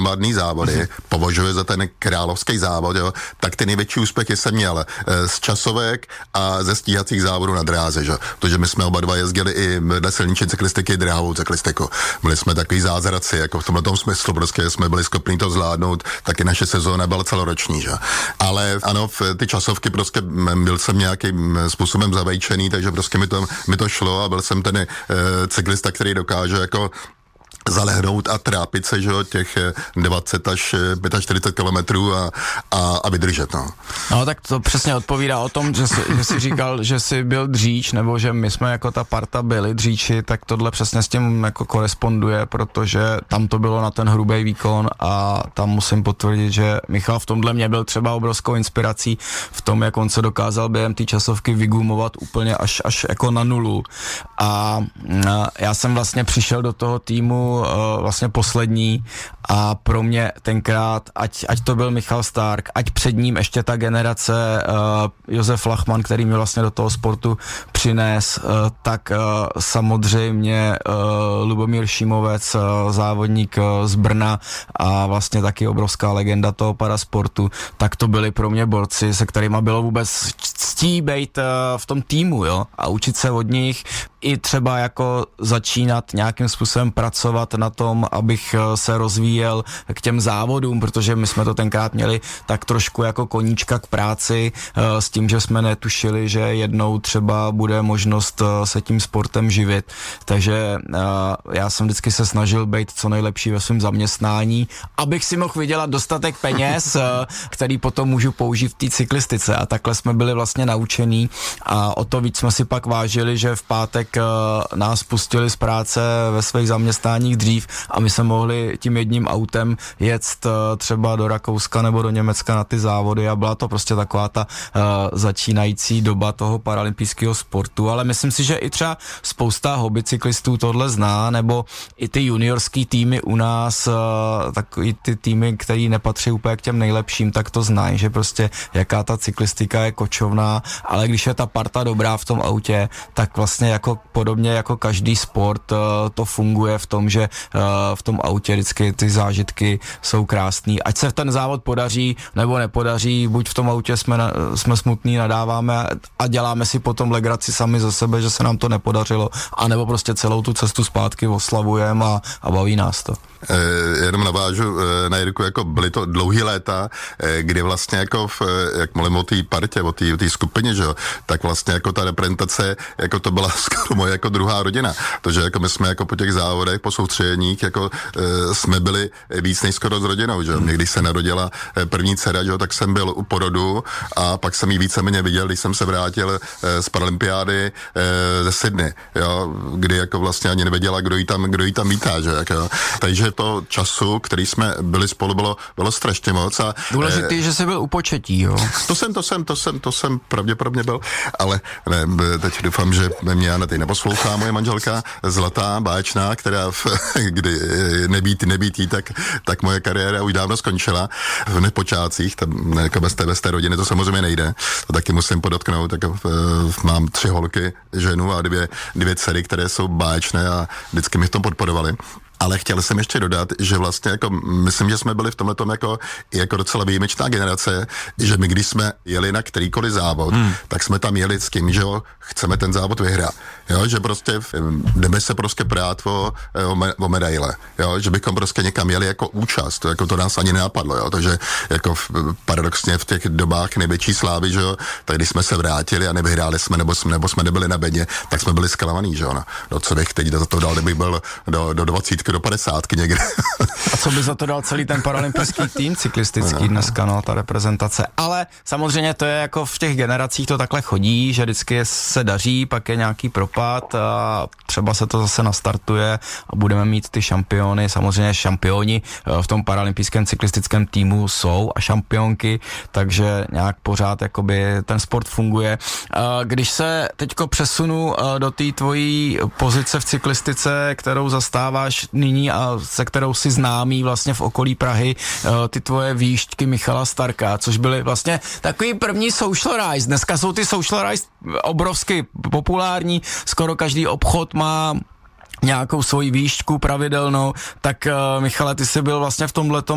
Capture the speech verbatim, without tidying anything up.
hromadný závody, považuje za ten královský závod, jo, tak ty největší úspěchy jsem měl z časovek a ze stíhacích závodů na dráze, že? Protože my jsme oba dva jezdili i na silniční cyklistiky, dráhovou cyklistiku. Byli jsme takový zázraci, jako v tomhle smyslu, prostě jsme byli schopni to zvládnout, taky naše sezóna byla celoroční, že? Ale ano, v ty časovky prostě byl jsem nějakým způsobem zavejčený, takže prostě mi to, mi to šlo a byl jsem ten e, cyklista, který dokáže jako zalehnout a trápit se, že jo, těch dvacet až čtyřicet pět kilometrů a, a, a vydržet, no. No tak to přesně odpovídá o tom, že jsi, že jsi říkal, že jsi byl dříč, nebo že my jsme jako ta parta byli dříči, tak tohle přesně s tím jako koresponduje, protože tam to bylo na ten hrubý výkon a tam musím potvrdit, že Michal v tomhle mě byl třeba obrovskou inspirací v tom, jak on se dokázal během té časovky vygumovat úplně až, až jako na nulu. A já jsem vlastně přišel do toho týmu vlastně poslední a pro mě tenkrát, ať, ať to byl Michal Stark, ať před ním ještě ta generace uh, Josef Lachman, který mě vlastně do toho sportu přines, uh, tak uh, samozřejmě uh, Lubomír Šimovec, uh, závodník uh, z Brna a vlastně taky obrovská legenda toho parasportu, tak to byli pro mě borci, se kterýma bylo vůbec ctí bejt uh, v tom týmu, jo, a učit se od nich, i třeba jako začínat nějakým způsobem pracovat na tom, abych se rozvíjel k těm závodům, protože my jsme to tenkrát měli tak trošku jako koníčka k práci s tím, že jsme netušili, že jednou třeba bude možnost se tím sportem živit. Takže já jsem vždycky se snažil být co nejlepší ve svém zaměstnání, abych si mohl vydělat dostatek peněz, který potom můžu použít v té cyklistice. A takhle jsme byli vlastně naučení a o to víc jsme si pak vážili, že v pátek nás pustili z práce ve svých zaměstnáních dřív a my jsme mohli tím jedním autem jet třeba do Rakouska nebo do Německa na ty závody a byla to prostě taková ta uh, začínající doba toho paralympijského sportu, ale myslím si, že i třeba spousta hobbycyklistů tohle zná, nebo i ty juniorský týmy u nás, uh, tak i ty týmy, který nepatří úplně k těm nejlepším, tak to znají, že prostě jaká ta cyklistika je kočovná, ale když je ta parta dobrá v tom autě, tak vlastně jako podobně jako každý sport uh, to funguje v tom, že uh, v tom autě vždycky ty zážitky jsou krásný. Ať se ten závod podaří nebo nepodaří, buď v tom autě jsme, na, jsme smutný, nadáváme a děláme si potom legraci sami za sebe, že se nám to nepodařilo, anebo prostě celou tu cestu zpátky oslavujeme a, a baví nás to. Eh, jenom navážu eh, na Jirku, jako byly to dlouhý léta, eh, kdy vlastně jako v, jak mluvím o té partě, o té skupině, že jo, tak vlastně jako ta reprezentace, jako to byla skoro moje jako druhá rodina. Takže jako my jsme jako po těch závodech, po soustředěních, jako e, jsme byli víc než skoro s rodinou, že jo. Mě, když se narodila e, první dcera, že jo, tak jsem byl u porodu a pak jsem ji víceméně viděl, když jsem se vrátil e, z paralympiády e, ze Sydney, jo, kdy jako vlastně ani nevěděla, kdo jí tam, kdo jí tam vítá, že jo. Takže to času, který jsme byli spolu, bylo, bylo strašně moc. A, důležitý, e, že jsi byl u početí, jo. To jsem, to jsem, to jsem, to jsem pravděpodobně byl, ale ne, teď doufám, že mě Jana teď neposlouchá, moje manželka, zlatá, báječná, která v, kdy nebýt, nebýt jí, tak, tak moje kariéra už dávno skončila v nepočátcích, tam jako bez té, bez té rodiny to samozřejmě nejde, to taky musím podotknout, tak mám tři holky, ženu a dvě, dvě dcery, které jsou báječné a vždycky mi v tom podporovali. Ale chtěl jsem ještě dodat, že vlastně jako, myslím, že jsme byli v tomhletom jako, jako docela výjimečná generace, že my, když jsme jeli na kterýkoliv závod, hmm. tak jsme tam jeli s tím, že jo, chceme ten závod vyhrát. Jo, že prostě jdeme se prostě prát o, o, me, o medaile, jo, že bychom prostě někam jeli jako účast, to, jako to nás ani nenapadlo, jo, takže jako v, paradoxně v těch dobách největší slávy, že jo, tak když jsme se vrátili a nevyhráli jsme, nebo jsme, nebo jsme nebyli na bedně, tak jsme byli zklamaný, že jo, no, no co bych teď za to dal, kdybych byl do, do dvacítky, do padesátky někde. A co by za to dal celý ten paralympijský tým cyklistický dneska, no, ta reprezentace. Ale samozřejmě to je jako v těch generacích to takhle chodí, že vždycky se daří, pak je nějaký propad a třeba se to zase nastartuje a budeme mít ty šampiony, samozřejmě šampioni v tom paralympijském cyklistickém týmu jsou a šampionky, takže nějak pořád jakoby ten sport funguje. Když se teďko přesunu do té tvojí pozice v cyklistice, kterou zastáváš nyní a se kterou si známý vlastně v okolí Prahy, ty tvoje výšťky Michala Starka, což byly vlastně takový první social rise. Dneska jsou ty social rise obrovsky populární, skoro každý obchod má nějakou svoji výšku pravidelnou, tak uh, Michale, ty jsi byl vlastně v tomhletom